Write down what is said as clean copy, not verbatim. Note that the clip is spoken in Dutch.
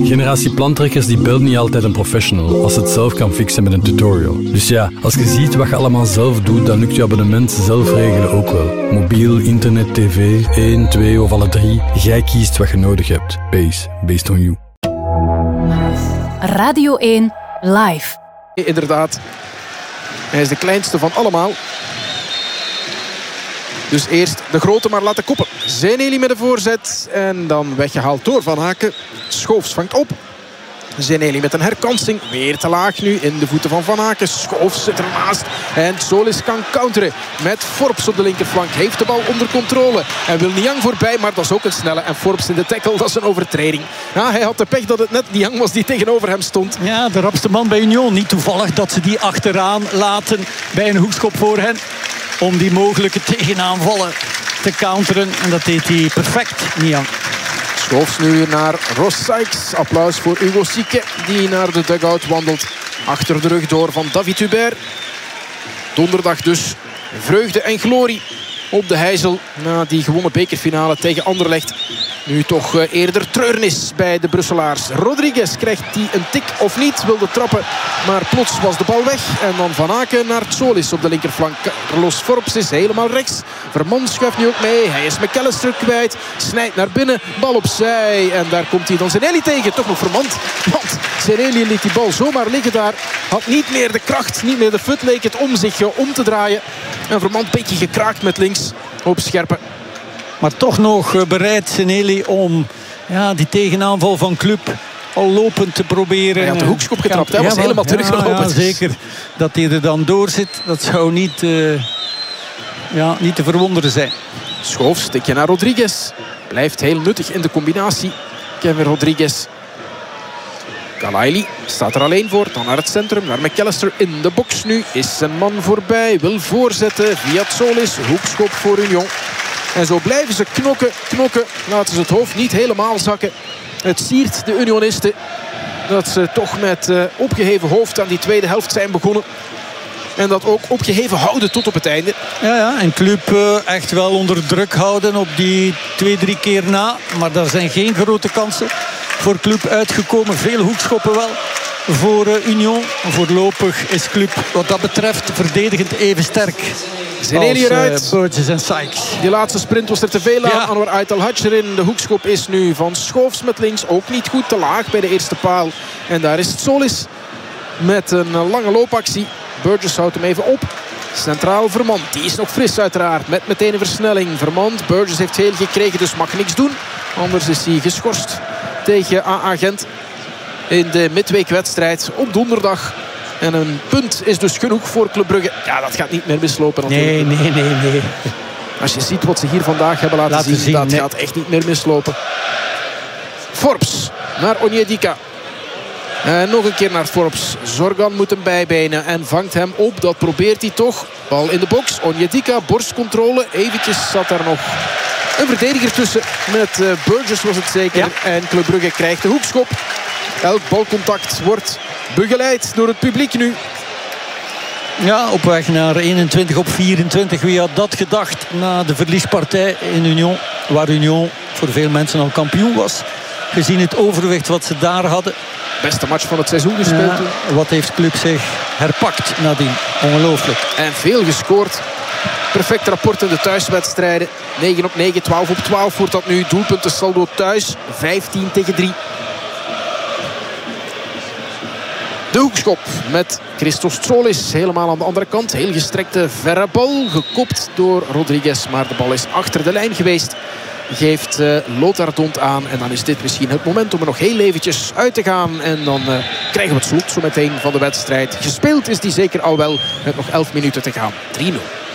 Generatie plantrekkers die belt niet altijd een professional als het zelf kan fixen met een tutorial. Dus ja, als je ziet wat je allemaal zelf doet, dan lukt je abonnement zelf regelen ook wel. Mobiel, internet, tv, 1, 2 of alle 3. Jij kiest wat je nodig hebt. Based on you. Radio 1 Live. Inderdaad, hij is de kleinste van allemaal. Dus eerst de grote maar laten koppen. Zeneli met de voorzet. En dan weggehaald door Van Aken. Schoofs vangt op. Zeneli met een herkansing. Weer te laag nu in de voeten van Van Aken. Schoofs zit ernaast. En Solis kan counteren. Met Forbs op de linkerflank. Heeft de bal onder controle. En wil Niang voorbij. Maar dat is ook een snelle. En Forbs in de tackle. Dat is een overtreding. Ja, hij had de pech dat het net Niang was die tegenover hem stond. Ja, de rapste man bij Union. Niet toevallig dat ze die achteraan laten bij een hoekschop voor hen. Om die mogelijke tegenaanvallen te counteren. En dat deed hij perfect, Niang. Schoofs nu naar Ross Sykes. Applaus voor Hugo Sique die naar de dugout wandelt. Achter de rug door van David Hubert. Donderdag dus vreugde en glorie op de Heysel. Na die gewonnen bekerfinale tegen Anderlecht. Nu toch eerder treurnis bij de Brusselaars. Rodriguez krijgt die een tik of niet. Wilde trappen, maar plots was de bal weg. En dan Van Aken naar Solis op de linkerflank. Carlos Forbs is helemaal rechts. Vermont schuift nu ook mee. Hij is McAllister kwijt. Snijdt naar binnen. Bal opzij. En daar komt hij dan Zeneli tegen. Toch nog Vermont. Want Zeneli liet die bal zomaar liggen daar. Had niet meer de kracht, niet meer de fut leek het om zich om te draaien. En Vermont een beetje gekraakt met links op scherpe. Maar toch nog bereid Zeneli om die tegenaanval van Club al lopend te proberen. Hij had de hoekschop getrapt. Hij was helemaal teruggelopen. Ja, zeker. Dat hij er dan door zit, dat zou niet te verwonderen zijn. Schoof, stikje naar Rodriguez. Blijft heel nuttig in de combinatie. Kevin Rodriguez. Galaili staat er alleen voor. Dan naar het centrum, naar McAllister in de box nu. Is zijn man voorbij, wil voorzetten via Solis. Hoekschop voor Union. En zo blijven ze knokken. Laten ze het hoofd niet helemaal zakken. Het siert de Unionisten dat ze toch met opgeheven hoofd aan die tweede helft zijn begonnen. En dat ook opgeheven houden tot op het einde. Ja, en Club echt wel onder druk houden op die 2-3 keer na. Maar daar zijn geen grote kansen voor Club uitgekomen. Veel hoekschoppen wel voor Union. Voorlopig is Club wat dat betreft verdedigend even sterk. Zeneli eruit. Burgess en Sykes. Die laatste sprint was er te veel aan. Anwar Ait El Hadj erin. De hoekschop is nu van Schoofs met links. Ook niet goed, te laag bij de eerste paal. En daar is het Solis met een lange loopactie. Burgess houdt hem even op. Centraal Vermont. Die is nog fris uiteraard. Met meteen een versnelling. Vermont. Burgess heeft heel gekregen, dus mag niks doen. Anders is hij geschorst tegen AA Gent. In de midweekwedstrijd op donderdag. En een punt is dus genoeg voor Club Brugge. Ja, dat gaat niet meer mislopen natuurlijk. Nee. Als je ziet wat ze hier vandaag hebben laten zien, dat gaat echt niet meer mislopen. Forbs naar Onyedika. En nog een keer naar Forbs. Zorgan moet hem bijbenen en vangt hem op. Dat probeert hij toch. Bal in de box. Onyedika, borstcontrole. Eventjes zat daar nog een verdediger tussen. Met Burgess was het zeker. Ja. En Club Brugge krijgt de hoekschop. Elk balcontact wordt begeleid door het publiek nu. Ja, op weg naar 21-24. Wie had dat gedacht na de verliespartij in Union. Waar Union voor veel mensen al kampioen was. Gezien het overwicht wat ze daar hadden. Beste match van het seizoen gespeeld. Ja, wat heeft Club zich herpakt nadien. Ongelooflijk. En veel gescoord. Perfect rapport in de thuiswedstrijden. 9-9, 12-12 wordt dat nu. Doelpunten saldo thuis. 15-3. De hoekschop met Christos Solis. Helemaal aan de andere kant. Heel gestrekte verre bal. Gekopt door Rodriguez. Maar de bal is achter de lijn geweest. Geeft Lothar Dont aan. En dan is dit misschien het moment om er nog heel eventjes uit te gaan. En dan krijgen we het slot zo meteen van de wedstrijd. Gespeeld is die zeker al wel met nog 11 minuten te gaan. 3-0.